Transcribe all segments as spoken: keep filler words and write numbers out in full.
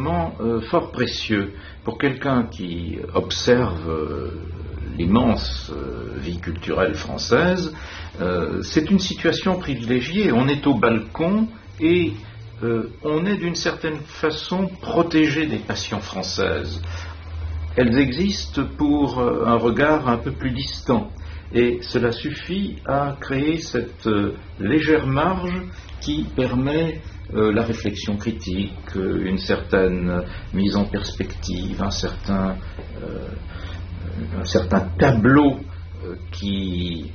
moment euh, fort précieux pour quelqu'un qui observe euh, l'immense euh, vie culturelle française. Euh, c'est une situation privilégiée. On est au balcon et euh, on est d'une certaine façon protégé des passions françaises. Elles existent pour euh, un regard un peu plus distant. Et cela suffit à créer cette euh, légère marge qui permet euh, la réflexion critique, euh, une certaine mise en perspective, un certain, euh, un certain tableau euh, qui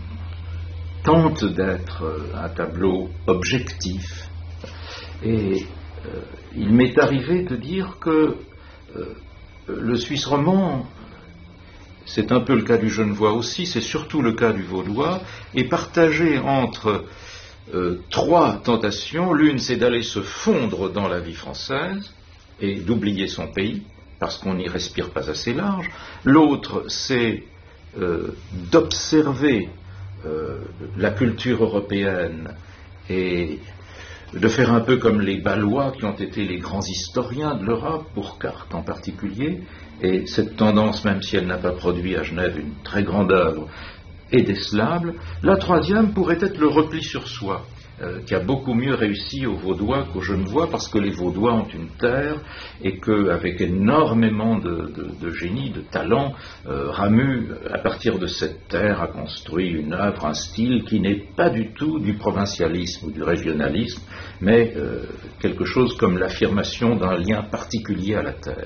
tente d'être un tableau objectif. Et euh, il m'est arrivé de dire que euh, le Suisse roman, c'est un peu le cas du Genevois aussi, c'est surtout le cas du Vaudois, est partagé entre euh, trois tentations. L'une, c'est d'aller se fondre dans la vie française et d'oublier son pays, parce qu'on n'y respire pas assez large. L'autre, c'est euh, d'observer euh, la culture européenne et de faire un peu comme les Balois qui ont été les grands historiens de l'Europe, Burckhardt en particulier. Et cette tendance, même si elle n'a pas produit à Genève une très grande œuvre, est décelable. La troisième pourrait être le repli sur soi, euh, qui a beaucoup mieux réussi aux Vaudois qu'aux Genevois, parce que les Vaudois ont une terre, et qu'avec énormément de, de, de génie, de talent, euh, Ramu, à partir de cette terre, a construit une œuvre, un style qui n'est pas du tout du provincialisme ou du régionalisme, mais euh, quelque chose comme l'affirmation d'un lien particulier à la terre.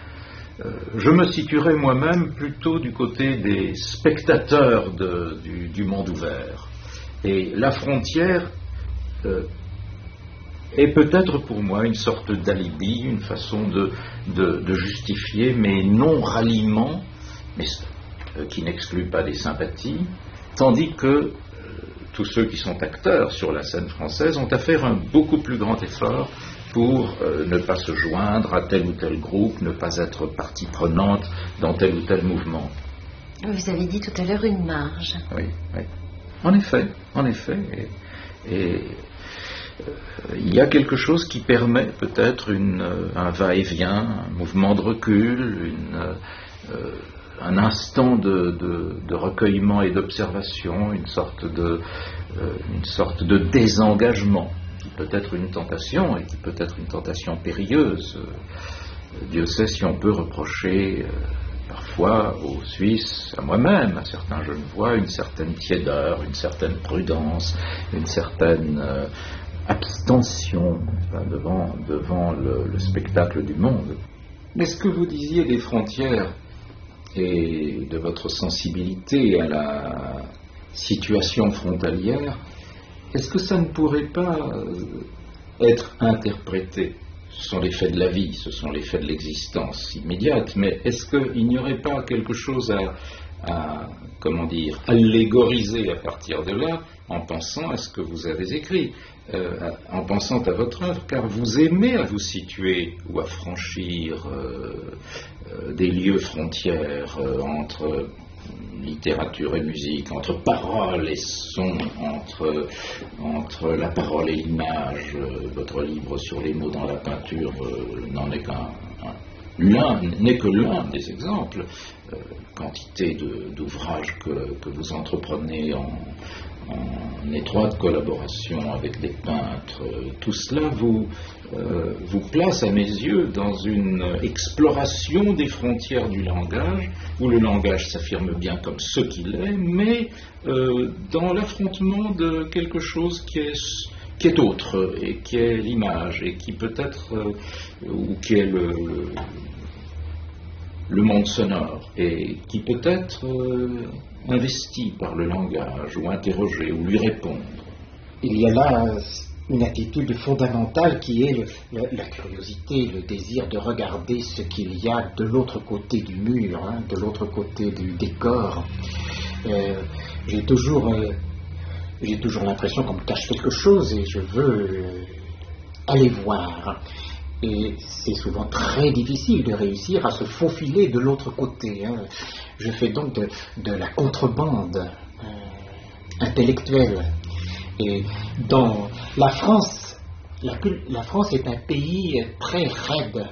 Je me situerai moi-même plutôt du côté des spectateurs de, du, du monde ouvert. Et la frontière euh, est peut-être pour moi une sorte d'alibi, une façon de, de, de justifier mes non-ralliements, mais euh, qui n'excluent pas des sympathies, tandis que euh, tous ceux qui sont acteurs sur la scène française ont à faire un beaucoup plus grand effort pour euh, ne pas se joindre à tel ou tel groupe, ne pas être partie prenante dans tel ou tel mouvement. Vous avez dit tout à l'heure une marge. Oui, oui. En effet, en effet. Et, et euh, il y a quelque chose qui permet peut-être une, euh, un va-et-vient, un mouvement de recul, une, euh, un instant de, de, de recueillement et d'observation, une sorte de, euh, une sorte de désengagement, qui peut être une tentation et qui peut être une tentation périlleuse. Dieu sait si on peut reprocher euh, parfois aux Suisses, à moi-même, à certains Genevois, une certaine tiédeur, une certaine prudence, une certaine euh, abstention enfin, devant, devant le, le spectacle du monde. Mais ce que vous disiez des frontières et de votre sensibilité à la situation frontalière, est-ce que ça ne pourrait pas être interprété? Ce sont les faits de la vie, ce sont les faits de l'existence immédiate, mais est-ce qu'il n'y aurait pas quelque chose à, à, comment dire, allégoriser à partir de là, en pensant à ce que vous avez écrit, euh, en pensant à votre œuvre, car vous aimez à vous situer ou à franchir euh, euh, des lieux frontières euh, entre littérature et musique, entre parole et son, entre, entre la parole et l'image. Votre livre sur les mots dans la peinture euh, n'en est qu'un un, l'un n'est que l'un des exemples. Euh, quantité de, d'ouvrages que, que vous entreprenez en, en étroite collaboration avec des peintres, tout cela vous, euh, vous place à mes yeux dans une exploration des frontières du langage, où le langage s'affirme bien comme ce qu'il est, mais euh, dans l'affrontement de quelque chose qui est, qui est autre, et qui est l'image, et qui peut être, euh, ou qui est le, le, le monde sonore, et qui peut être euh, investi par le langage, ou interrogé, ou lui répondre. Il y a là une attitude fondamentale qui est le, le, la curiosité, le désir de regarder ce qu'il y a de l'autre côté du mur, hein, de l'autre côté du décor. Euh, j'ai toujours, euh, j'ai toujours l'impression qu'on me cache quelque chose et je veux euh, aller voir. Et c'est souvent très difficile de réussir à se faufiler de l'autre côté. Hein. Je fais donc de, de la contrebande euh, intellectuelle. Et dans la France, la, la France est un pays très raide